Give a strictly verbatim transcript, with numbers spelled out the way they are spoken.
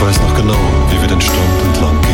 weiß noch genau, wie wir den Strand entlang